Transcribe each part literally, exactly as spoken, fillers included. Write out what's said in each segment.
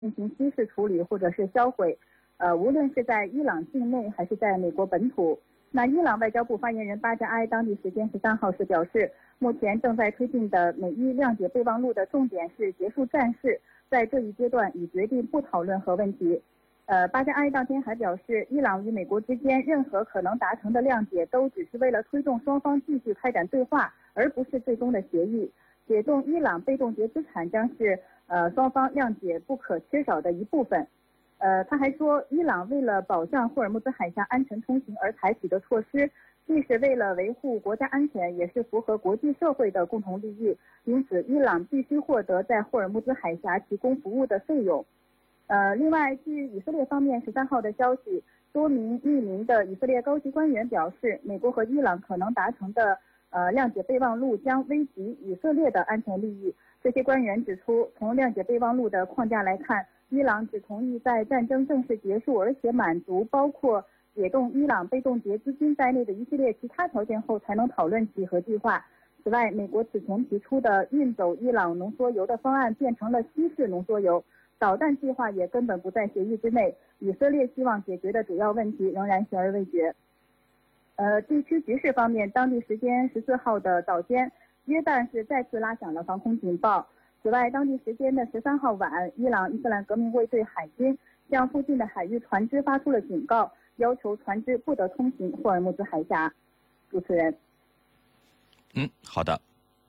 进行稀释处理或者是销毁，呃，无论是在伊朗境内还是在美国本土。那伊朗外交部发言人巴扎埃当地时间十三号时表示，目前正在推进的美伊谅解备忘录的重点是结束战事，在这一阶段已决定不讨论核问题。呃，巴扎埃当天还表示，伊朗与美国之间任何可能达成的谅解都只是为了推动双方继续开展对话，而不是最终的协议。解冻伊朗被冻结资产将是呃双方谅解不可缺少的一部分。呃，他还说，伊朗为了保障霍尔木兹海峡安全通行而采取的措施，既是为了维护国家安全，也是符合国际社会的共同利益。因此，伊朗必须获得在霍尔木兹海峡提供服务的费用。呃，另外，据以色列方面十三号的消息，多名匿名的以色列高级官员表示，美国和伊朗可能达成的呃谅解备忘录将危及以色列的安全利益。这些官员指出，从谅解备忘录的框架来看，伊朗只同意在战争正式结束，而且满足包括解冻伊朗被冻结资金在内的一系列其他条件后，才能讨论起核计划。此外，美国此前提出的运走伊朗浓缩铀的方案变成了稀释浓缩铀，导弹计划也根本不在协议之内。以色列希望解决的主要问题仍然悬而未决。呃，地区局势方面，当地时间十四号的早间，约旦是再次拉响了防空警报。此外，当地时间的十三号晚，伊朗伊斯兰革命卫队海军向附近的海域船只发出了警告，要求船只不得通行霍尔木兹海峡。主持人。 嗯，好的。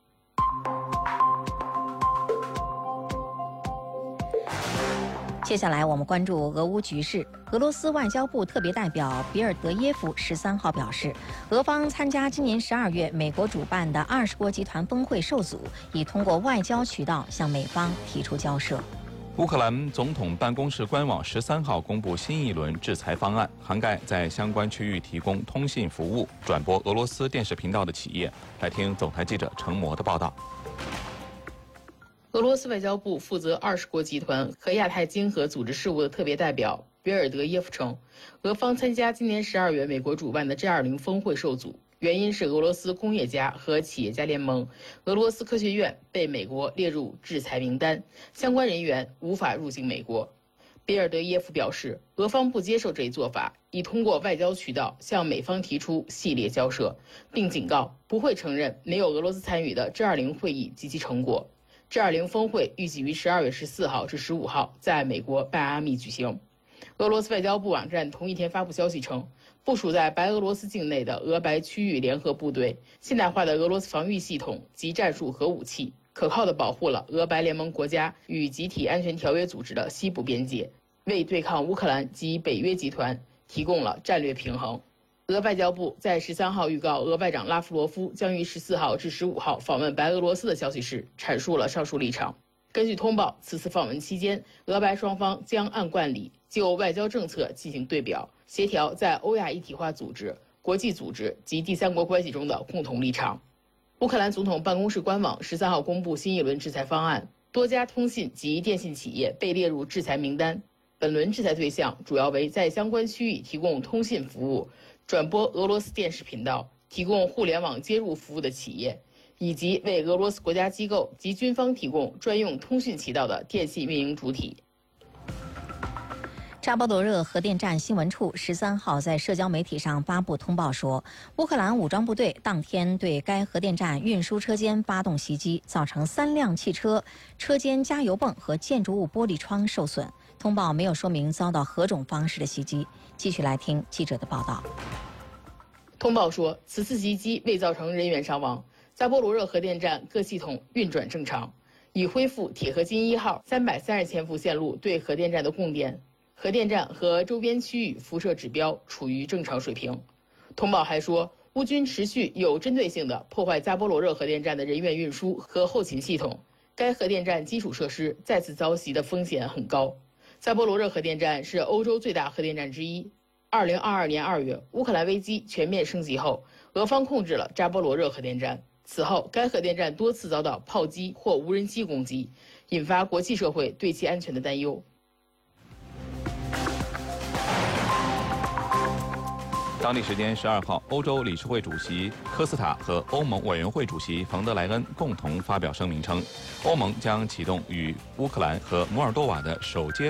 接下来我们关注俄乌局势。俄罗斯外交部特别代表比尔德耶夫十三号表示，俄方参加今年十二月美国主办的二十国集团峰会受阻，已通过外交渠道向美方提出交涉。 乌克兰总统办公室官网十三号公布新一轮制裁方案，涵盖在相关区域提供通信服务、转播俄罗斯电视频道的企业。来听总台记者程模的报道。 俄罗斯外交部负责二十国集团和亚太经合组织事务的特别代表比尔德耶夫称，俄方参加今年十二月美国主办的 G 二十 峰会受阻，原因是俄罗斯工业家和企业家联盟俄罗斯科学院被美国列入制裁名单，相关人员无法入境美国。比尔德耶夫表示，俄方不接受这一做法，已通过外交渠道向美方提出系列交涉，并警告不会承认没有俄罗斯参与的 G 二十 会议及其成果。G 二十 峰会预计于十二月十四号至十五号在美国迈阿密举行。俄罗斯外交部网站同一天发布消息称，部署在白俄罗斯境内的俄白区域联合部队、现代化的俄罗斯防御系统及战术核武器，可靠地保护了俄白联盟国家与集体安全条约组织的西部边界，为对抗乌克兰及北约集团提供了战略平衡。俄外交部在十三号预告俄外长拉夫罗夫将于十四号至十五号访问白俄罗斯的消息时，阐述了上述立场。根据通报，此次访问期间，俄白双方将按惯例就外交政策进行对表，协调在欧亚一体化组织、国际组织及第三国关系中的共同立场。乌克兰总统办公室官网十三号公布新一轮制裁方案，多家通信及电信企业被列入制裁名单。本轮制裁对象主要为在相关区域提供通信服务、转播俄罗斯电视频道、提供互联网接入服务的企业，以及为俄罗斯国家机构及军方提供专用通讯渠道的电信运营主体。 扎波罗热核电站新闻处十三号在社交媒体上发布通报说，乌克兰武装部队当天对该核电站运输车间发动袭击，造成三辆汽车、车间加油泵和建筑物玻璃窗受损。通报没有说明遭到何种方式的袭击。继续来听记者的报道。 通报说，此次袭击未造成人员伤亡，扎波罗热核电站各系统运转正常，已恢复铁合金一号三百三十千伏线路对核电站的供电。核电站和周边区域辐射指标处于正常水平。通报还说，乌军持续有针对性地破坏扎波罗热核电站的人员运输和后勤系统，该核电站基础设施再次遭袭的风险很高。扎波罗热核电站是欧洲最大核电站之一。二零二二年二月，乌克兰危机全面升级后，俄方控制了扎波罗热核电站。此后，该核电站多次遭到炮击或无人机攻击，引发国际社会对其安全的担忧。 当地时间十二号，欧洲理事会主席科斯塔和欧盟委员会主席冯德莱恩共同发表声明称，欧盟将启动与乌克兰和摩尔多瓦的首阶